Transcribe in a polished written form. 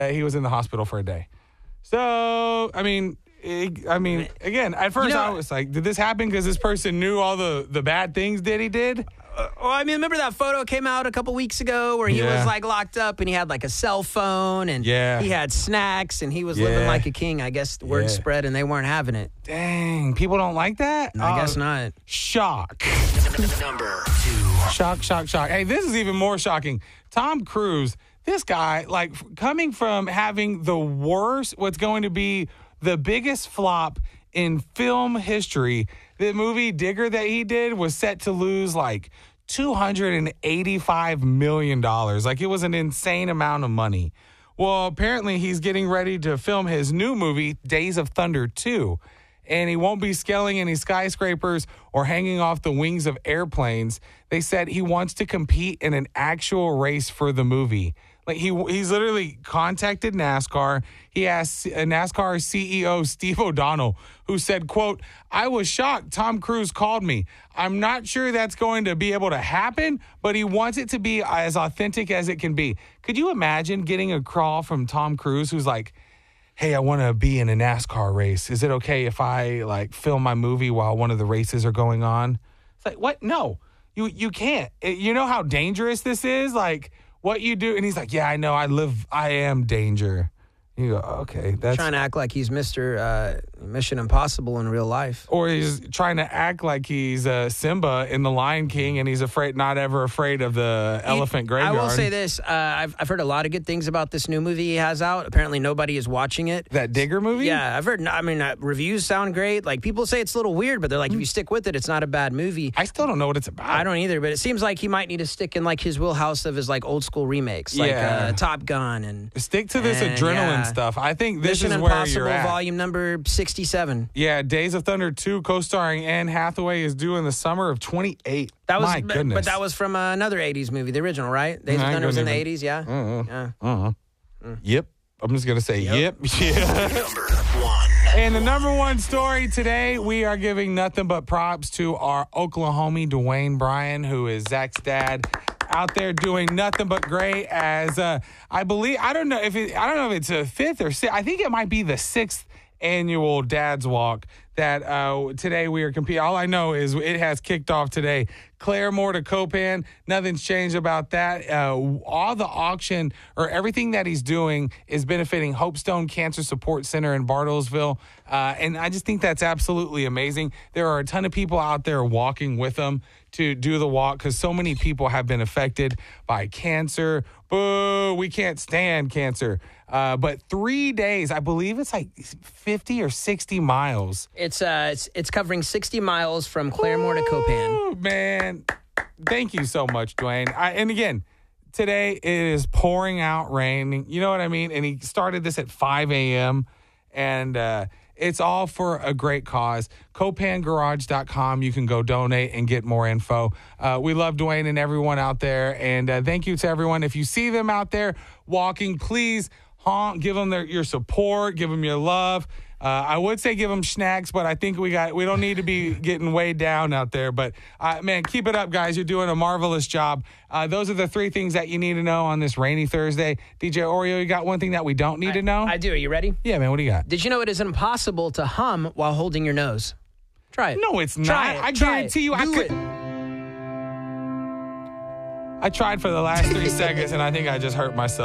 he was in the hospital for a day. So, again, at first I was like, did this happen because this person knew all the bad things that he did? Remember that photo came out a couple weeks ago where he was like locked up and he had like a cell phone and he had snacks and he was living like a king. I guess the word spread and they weren't having it. Dang, people don't like that? I guess not. Shock. Number 2. Shock. Hey, this is even more shocking. Tom Cruise, this guy, like coming from having the worst, what's going to be the biggest flop in film history. The movie Digger that he did was set to lose like $285 million. Like it was an insane amount of money. Well, apparently he's getting ready to film his new movie, Days of Thunder 2. And he won't be scaling any skyscrapers or hanging off the wings of airplanes. They said he wants to compete in an actual race for the movie. Like he's literally contacted NASCAR. He asked NASCAR CEO Steve O'Donnell, who said, quote, "I was shocked. Tom Cruise called me. I'm not sure that's going to be able to happen, but he wants it to be as authentic as it can be." Could you imagine getting a call from Tom Cruise who's like, "Hey, I want to be in a NASCAR race. Is it okay if I like film my movie while one of the races are going on?" It's like, what? No, you can't. You know how dangerous this is? Like, what you do? And he's like, "Yeah, I know. I am danger." You go, okay. That's trying to act like he's Mr. Mission Impossible in real life. Or he's trying to act like he's Simba in The Lion King and he's not ever afraid of the elephant graveyard. I will say this. I've heard a lot of good things about this new movie he has out. Apparently nobody is watching it. That Digger movie? Yeah, I've heard. Reviews sound great. Like people say it's a little weird, but they're like, if you stick with it, it's not a bad movie. I still don't know what it's about. I don't either, but it seems like he might need to stick in like his wheelhouse of his like old school remakes, like Top Gun and stick to this adrenaline stuff. I think this Mission is where Impossible you're at. Volume number 67. Yeah, Days of Thunder 2, co-starring Anne Hathaway, is due in the summer of 28. My goodness. But that was from another 80s movie, the original, right? Days of Thunder was in the 80s, yeah? Yep. I'm just going to say yep. Number 1. And the number one story today, we are giving nothing but props to our Oklahomie, Dwayne Bryan, who is Zach's dad, out there doing nothing but great as I don't know if it's a fifth or sixth. I think it might be the 6th annual Dad's Walk that today we are competing. All I know is it has kicked off today. Claremore to Copan, nothing's changed about that. All the auction or everything that he's doing is benefiting Hopestone Cancer Support Center in Bartlesville. And I just think that's absolutely amazing. There are a ton of people out there walking with him to do the walk because so many people have been affected by cancer. Boo, we can't stand cancer. But 3 days, I believe it's like 50 or 60 miles. It's covering 60 miles from Claremore to Copan. Ooh, man, thank you so much, Dwayne. And again, today it is pouring out rain. You know what I mean? And he started this at 5 a.m. And it's all for a great cause. CopanGarage.com. You can go donate and get more info. We love Dwayne and everyone out there. And thank you to everyone. If you see them out there walking, please honk, give them your support, give them your love. I would say give them snacks, but I think we don't need to be getting way down out there. But, man, keep it up, guys. You're doing a marvelous job. Those are the 3 things that you need to know on this rainy Thursday. DJ Oreo, you got one thing that we don't need to know? I do. Are you ready? Yeah, man. What do you got? Did you know it is impossible to hum while holding your nose? Try it. No, it's not. Try it. I guarantee you I could. I tried for the last 3 seconds, and I think I just hurt myself.